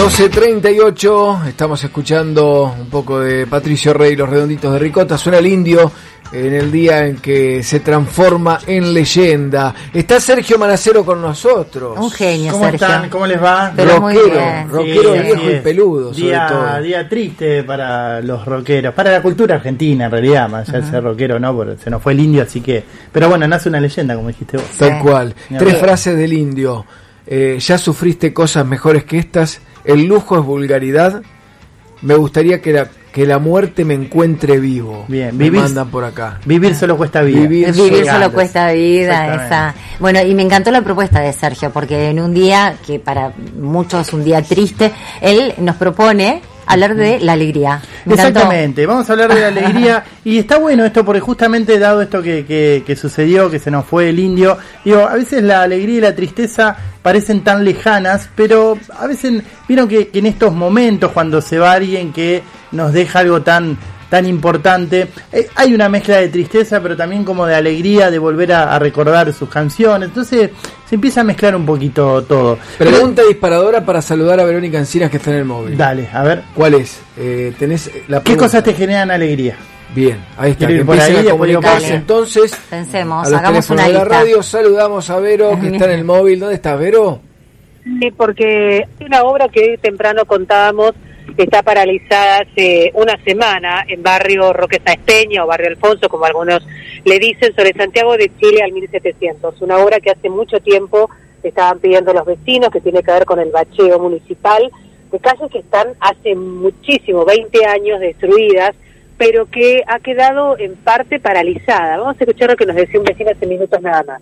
12:38, estamos escuchando un poco de Patricio Rey, Los Redonditos de Ricota. Suena el Indio en el día en que se transforma en leyenda. Está Sergio Manacero con nosotros. Un genio, ¿Cómo Sergio. están? ¿Cómo les va? Pero muy bien. Rockero Sí, viejo así y es. peludo, sobre todo. Día triste para los rockeros, para la cultura argentina en realidad, más allá de ser rockero no, porque se nos fue el Indio, así que... Pero bueno, nace una leyenda, como dijiste vos. Tal cual. Sí. 3 frases del Indio. Ya sufriste cosas mejores que estas. El lujo es vulgaridad. Me gustaría que la muerte me encuentre vivo. Bien, me mandan por acá. Vivir solo cuesta vida. Vivir solo cuesta vida. Exactamente. Bueno, y me encantó la propuesta de Sergio, porque en un día que para muchos es un día triste, él nos propone hablar de la alegría. Me Exactamente, encantó. vamos a hablar de la alegría y está bueno esto porque justamente dado esto que sucedió, que se nos fue el Indio, digo, a veces la alegría y la tristeza parecen tan lejanas, pero a veces vieron que en estos momentos cuando se va alguien que nos deja algo tan importante, hay una mezcla de tristeza pero también como de alegría de volver a recordar sus canciones, entonces se empieza a mezclar un poquito todo. Pregunta disparadora para saludar a Verónica Encinas, que está en el móvil. Dale, a ver. ¿Cuál es? Tenés la ¿Qué pregunta. cosas te generan alegría? Bien, ahí está. Quiero Que ir por empiecen ahí, a después digo, comunicarse. dale. Entonces, Pensemos, a los hagamos teléfonos una de la lista. radio saludamos a Vero, que está en el móvil. ¿Dónde estás, Vero? Sí, porque hay una obra que hoy temprano contábamos que está paralizada hace una semana en barrio Roque Saesteña o barrio Alfonso, como algunos le dicen, sobre Santiago de Chile al 1700. Una obra que hace mucho tiempo estaban pidiendo los vecinos, que tiene que ver con el bacheo municipal, de calles que están hace muchísimo, 20 años destruidas, pero que ha quedado en parte paralizada. Vamos a escuchar lo que nos decía un vecino hace minutos nada más.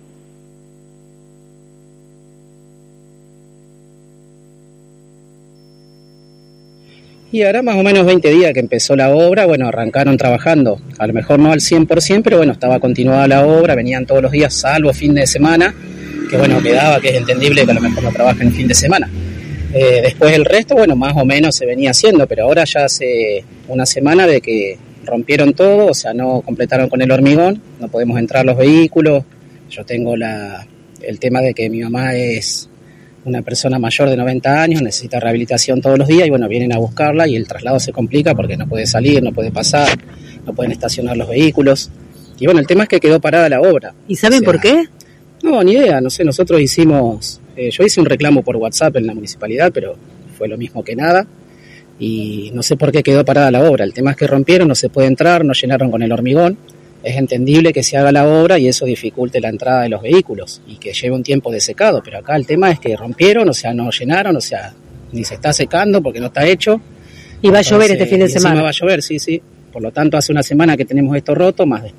Y ahora más o menos 20 días que empezó la obra, bueno, arrancaron trabajando, a lo mejor no al 100%, pero bueno, estaba continuada la obra, venían todos los días, salvo fin de semana, que bueno, quedaba, que es entendible que a lo mejor no trabajen fin de semana. Después el resto, bueno, más o menos se venía haciendo, pero ahora ya hace una semana de que rompieron todo, o sea, no completaron con el hormigón, no podemos entrar los vehículos. Yo tengo el tema de que mi mamá es una persona mayor de 90 años, necesita rehabilitación todos los días y bueno, vienen a buscarla y el traslado se complica porque no puede salir, no puede pasar, no pueden estacionar los vehículos. Y bueno, el tema es que quedó parada la obra. ¿Y saben por qué? No, ni idea, no sé, nosotros hicimos, yo hice un reclamo por WhatsApp en la municipalidad, pero fue lo mismo que nada. Y no sé por qué quedó parada la obra. El tema es que rompieron, no se puede entrar, no llenaron con el hormigón. Es entendible que se haga la obra y eso dificulte la entrada de los vehículos y que lleve un tiempo de secado, pero acá el tema es que rompieron, o sea, no llenaron, o sea, ni se está secando porque no está hecho. Y va a llover este fin de y encima semana. va a llover, sí. Por lo tanto, hace una semana que tenemos esto roto, más